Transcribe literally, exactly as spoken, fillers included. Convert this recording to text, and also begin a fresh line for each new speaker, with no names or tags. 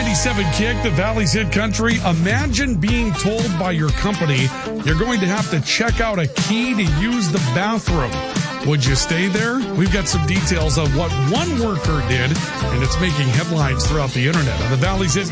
ninety-seven Kick, the Valley's Hit Country. Imagine being told by your company you're going to have to check out a key to use the bathroom. Would you stay there? We've got some details of what one worker did, and it's making headlines throughout the internet on the Valley's Hit